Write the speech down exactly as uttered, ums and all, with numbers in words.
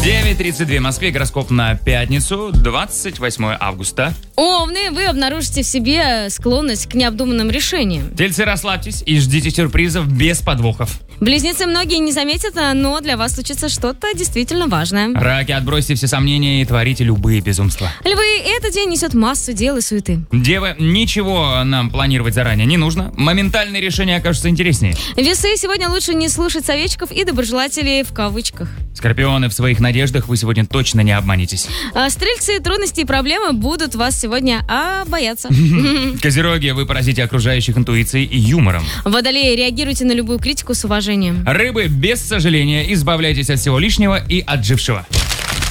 девять тридцать два в Москве. Гороскоп на пятницу, двадцать восьмое августа. Овны, вы обнаружите в себе склонность к необдуманным решениям. Тельцы, расслабьтесь и ждите сюрпризов без подвохов. Близнецы многие не заметят, но для вас случится что-то действительно важное. Раки, отбросьте все сомнения и творите любые безумства. Львы, этот день несет массу дел и суеты. Девы, ничего нам планировать заранее не нужно. Моментальные решения окажутся интереснее. Весы, сегодня лучше не слушать советчиков и доброжелателей в кавычках. Скорпионы, в своих надеждах вы сегодня точно не обманетесь. А стрельцы, трудности и проблемы будут вас сегодня а, бояться. Козероги, вы поразите окружающих интуицией и юмором. Водолеи, реагируйте на любую критику с уважением. Рыбы, без сожаления, избавляйтесь от всего лишнего и отжившего.